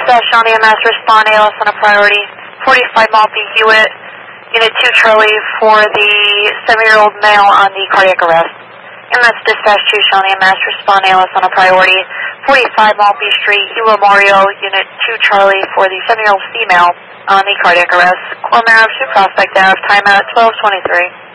Dispatch Shawnee MS, respond ALS on a priority. 45 Maltby Hewitt, Unit 2 Charlie for the 7-year-old male on the cardiac arrest. MS Dispatch 2 Shawnee MS, respond ALS on a priority. 45 Maltby Street, Hilo Mario, Unit 2 Charlie for the 7-year-old female on the cardiac arrest. Cormair to Prospect Ave, timeout 12:23.